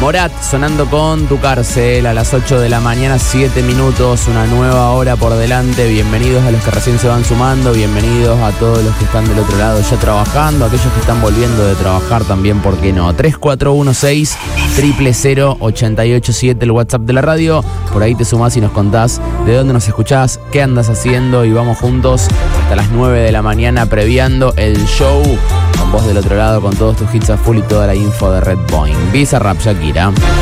Morat sonando con Tu Cárcel a las 8 de la mañana, 7 minutos, una nueva hora por delante. Bienvenidos a los que recién se van sumando, bienvenidos a todos los que están del otro lado ya trabajando, aquellos que están volviendo de trabajar también, ¿por qué no? 3416-000-887, el WhatsApp de la radio. Por ahí te sumás y nos contás de dónde nos escuchás, qué andas haciendo, y vamos juntos hasta las 9 de la mañana previando el show con vos del otro lado, con todos tus hits a full y toda la info de Red Point. Bizarrap, Shakira.